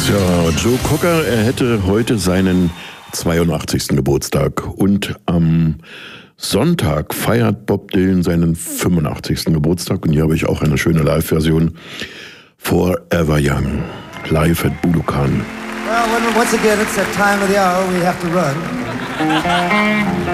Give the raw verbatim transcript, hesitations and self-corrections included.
Tja, Joe Cocker, er hätte heute seinen zweiundachtzigsten Geburtstag und am Sonntag feiert Bob Dylan seinen fünfundachtzigsten Geburtstag und hier habe ich auch eine schöne Live-Version Forever Young, live at Budokan. Well, once again, it's that time of the hour we have to run.